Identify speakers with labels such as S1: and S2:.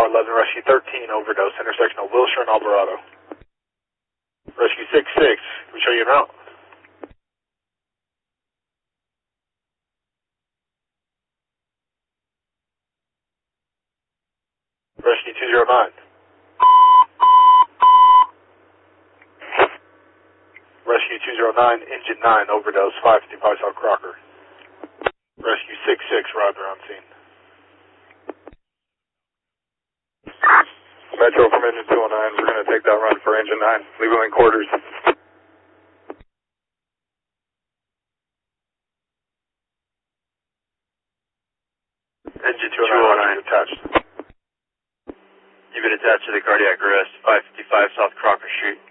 S1: car 11, Rescue 13, overdose, intersection of Wilshire and Alvarado. Rescue 66, can we show you en route? Rescue 209. Rescue 209, engine 9, overdose, 555 South Crocker. Rescue 66, Roger, on scene. Metro from engine 209, we're going to take that run for engine 9, leave them in quarters.
S2: Engine 209
S1: attached.
S2: You've been attached to the cardiac arrest, 555 South Crocker Street.